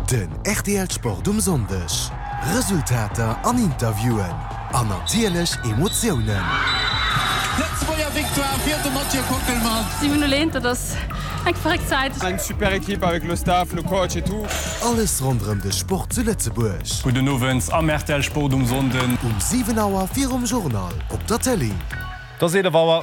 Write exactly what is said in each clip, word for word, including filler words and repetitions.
Den R T L-Sport um Sondech. Resultater an Interviewen. An natierlech Emotionen. Letztwoer Victoire fir de Mathieu Kockelmann. Simon lehnte das eng verregt Zeit. Eine super Equipe avec le staff, le coach et tout. Alles rondem de Sport zu Lützeburg. Gute Novens am R T L-Sport um Sonden. Um sieben Auer vier um Journal op der Telly. Da se der Bauer.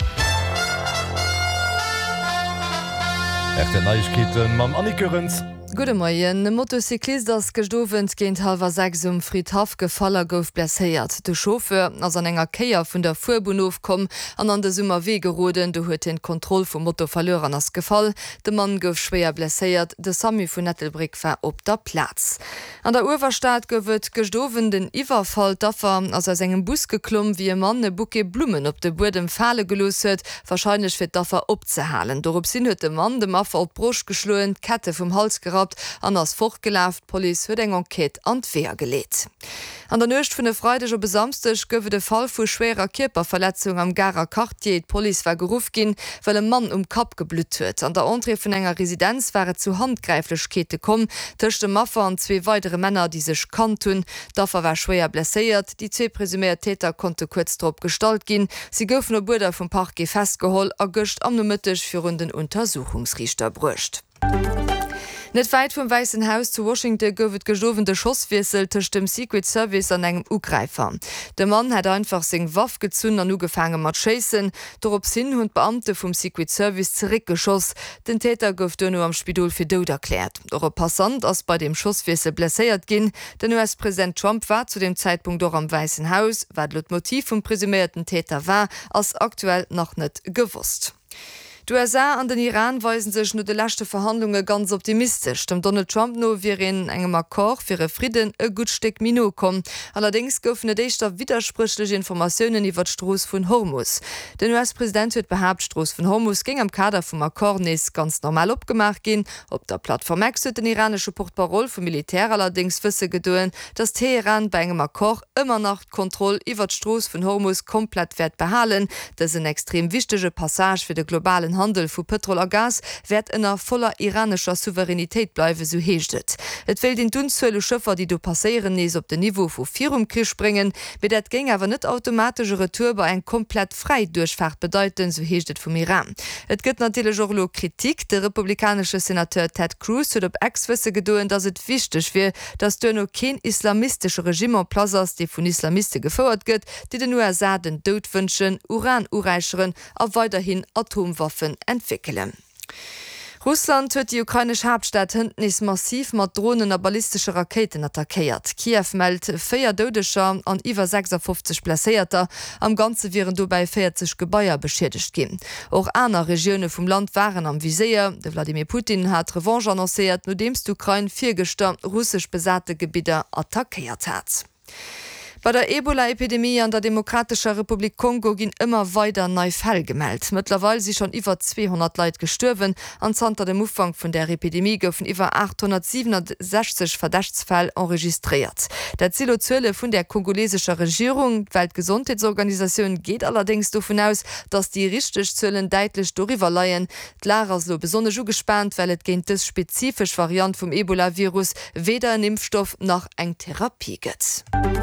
Ech den Neuigkeiten mam Annikerens. Gute Morgen. De Motocyklist das gestowend géint halber sechs um Friedhof gefaller gouf blesséiert. De Chauffeur ass an enger Keier vun der Fuhrbahnhof kom an an de Summer Wegeroden, du huet den Kontroll vum Motto verloren ass Gefall. De Mann gouf schwer blesséiert, de Sami vun Nettelbrick war op der Platz. An der Uwerstaat gowet gestowen den Iwerfall daffer ass er engem Bus geklumm, wie e Mann e Buke Blumen op de Burdem Fale geloset, wahrscheinlich fir daffer opzehalen. Dorop sinn huet de Mann dem Affer op Brosch geschloen, Kette vum Hals gerat, an ass fortgelauft, Police huet eng Enquete an d'Wehr geleet. An der Nøcht vun de Freitag op Samstag gowe de Fall vu schwerer Kierperverletzung am Garer Quartier. Police war geruf gin, well e Mann um Kap geblut huet. An der Entre vun enger Residenz waren zu Handgreiflechkete kom, tëcht dem Maffer an zwee weitere Männer die sech kan tun. Daffer war schwer blesséiert. Die zwee presümiert Täter konnte kurz trop stalt gin. Sie goufen op Buder vum Parke festgeholl, a gocht am no Mëttech fir run den Untersuchungsrichter brucht. Net weit vom Weißen Haus zu Washington gowet gejowende Schosswiesel tech dem Secret Service an engem Ugreifer. De Mann hat einfach seg Waff gezünn an ugefangen mat chasen, dorop sinn hun Beamte vom Secret Service zurückgeschoss. Den Täter gouf no am Spidol fir dod erklärt. Doch Passant ass bei dem Schosswiesel blesséiert gin, den U S-Präsident Trump war zu dem Zeitpunkt doch am Weißen Haus, wat lot Motiv vom presumierten Täter war, als aktuell noch net gewusst. Die U S A an den Iran weisen sech no de lachte Verhandlungen ganz optimistisch. Dem Donald Trump no wie en engem Akkor fir e Frieden e gutsteck Mino kom. Allerdings goufen et déichter widersprüchlech Informationoen iwwer d'Stroos vun Hormuz. Den U S-Präsident huet behaupt, Stroos vun Hormuz ging am Kader vum Akkor nees ganz normal opgemacht gin. Op der Plattform X huet den iranesche Portparol vum Militär allerdings fësse gedoen, dats Teheran bei engem Akkor ëmmer nach Kontroll iwwer d'Stroos vun Hormuz komplett werd behalen. Das is een extrem wichtige Passage fir de globalen Handel vu Petrol a Gas werd ënner voller iranescher Souveränitéit bleiwe so heeschtet. Et will den dunzwelle Schëffer, die du passerieren nees op de Niveau vu Virum Krisch bringen, be dat ging awer net automatische Retour bei en komplett frei Durchfahrt bedeuten, so heeschtet vum Iran. Et gëtt natürlich Jorlo Kritik, de republikanische Senateur Ted Cruz huet op Ex-Wësse gedoen, dats et wichtech wie, dats du no kein islamistische Regime an Plazas, die vun Islamiste gefordert gëtt, die den U S A den Dod wünschen, Uran ureicheren a weiterhin Atomwaffen entwickeln. Russland huet die ukrainische Hauptstadt Hündnis massiv mat Drohnen a ballistische Raketen attackiert. Kiew meldt vier Dodescher an iwwer sechsundfünfzig Blesséierter, am ganze wären du bei vierzig Gebäier beschädigt gin. Auch aner Regione vom Land waren am Visier. De Wladimir Putin hat Revanche annonciert, nodems d'Ukraine vier gestern russisch besatte Gebiete attackiert hat. Bei der Ebola-Epidemie an der Demokratischer Republik Kongo gin immer weiter neu Fälle gemeldet. Mittlerweile sind schon über zweihundert Leute gestorben. Anzanter dem Umfang von der Epidemie goufen über achthundertsiebenundsechzig Verdachtsfälle enregistriert. Der Zielozölle von der kongolesischen Regierung, die Weltgesundheitsorganisation, geht allerdings davon aus, dass die richtigen Zöllen deutlich darüber leihen. Klar ist so besonders gespannt, weil es gegen das spezifische Variant vom Ebola-Virus weder ein Impfstoff noch eine Therapie gibt.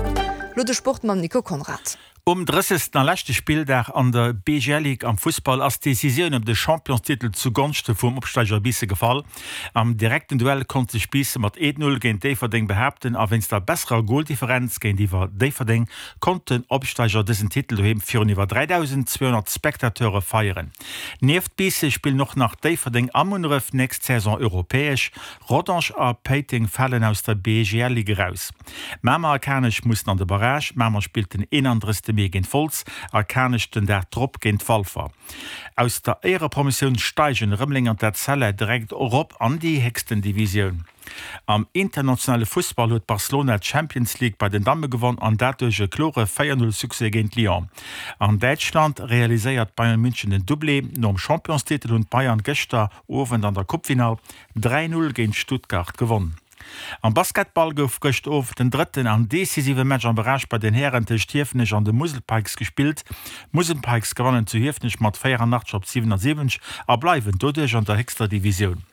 Lode Sportmann Nico Konrad. Um dreißigsten letzte Spieltag an der B G League am Fußball als Decision um den Championstitel zugunsten vom Absteiger Bisse gefallen. Am direkten Duell konnte sich Bisse mit eins null gegen Deverding behaupten, aber wenn es da bessere Goaldifferenz gegen die Deverding konnten Absteiger diesen Titel für über dreitausendzweihundert Spektateure feiern. Neben Bisse spielt noch nach Deverding am Unref nächste Saison europäisch. Rodange und Peiting fallen aus der B G League raus. Mama Arkanisch mussten an der Barrage, Mama spielten einunddreißig gegen Volz, erkannechten der Trupp gegen Falfer. Aus der Ehrepromission steigen Römling an der Zelle direkt Europa an die höchsten Division. Am internationale Fußball hat Barcelona Champions League bei den Damen gewonnen und dadurch ein klare vier null Success gegen Lyon. An Deutschland realisiert Bayern München den Doublé, noch im Championstitel und Bayern gestern Abend an der Cupfinale drei null gegen Stuttgart gewonnen. Am Basketball gouf gocht of den dritten an decisive Match am Bereich bei den Herren te Stiefnech an de Muselpikes gespielt. Muselpikes gewannen zu Hiefnech mat vierundachtzig op siebenundsiebzig a bleiwen dodech an der höchster Division.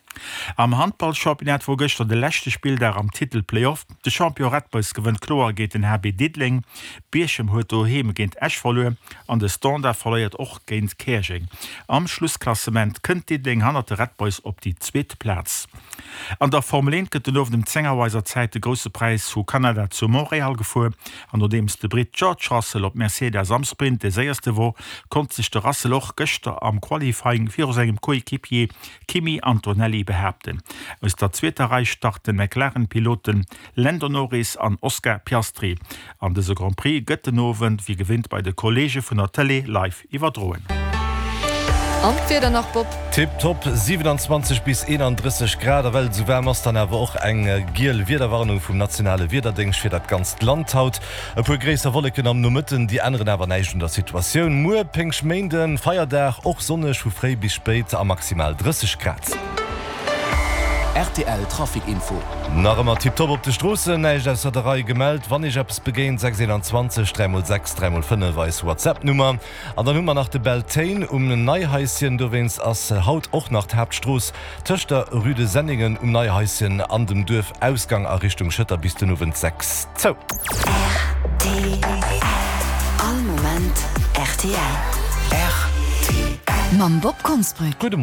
Am Handballchampionat wo gëster de lächte Spiel der am Titel Playoff. De Champion Red Bulls gewënnt Kloer geht den H B Diddling, Bierchem huet oheme géint Esch verloe, an de Standard verleiert och géint Kerching. Am Schlussklassement kënnt Diddling hannerte Red Bulls op die zweet Platz. An der Formel eins gëtt auf dem Zengerweiser Zeit de grosse Preis zu Kanada zu Montreal gefu, an dems de Brit George Russell op Mercedes am Sprint de seierste wo kont sich de Rasseloch gëchter am Qualifying fir segem Koekipier Kimi Antonelli behäten. Aus der zweite Reich starten McLaren-Piloten Lando Norris an Oscar Piastri. An dese Grand Prix Göttenowen wie gewinnt bei de Kollege vun der Tele live iwwerdroen. Anfir nach Bob Tipptop siebenundzwanzig bis einunddreißig Grad Welt so wärmers dann erwer auch eng Giel Wiederwarnung vum nationale Widerding fir dat ganz Land haut. E pu gräser Wolleken am Numitten die anderen awer neichen der Situation. Mu Pinkschmeden Feierdach och sonnech vu frei bis spät a maximal dreißig Grad. R T L Trafikinfo. Nachmmer Tipptop op de Strosse neich derei gemeldt, wann ich apps begéint sechs zwanzig drei sechs drei fünf weis WhatsApp-Nummer. An der Nummer nach de Beltain um den Neiheisien du wennst ass Haut och nach Herbstroß Töchter Rüde Senningen um Neiheisien an dem Dürf Ausgang a Richtung Schëtter bis du nowen sechs. Zo. R T L. All moment R T L. R T L. Mam Bob Konsbrück.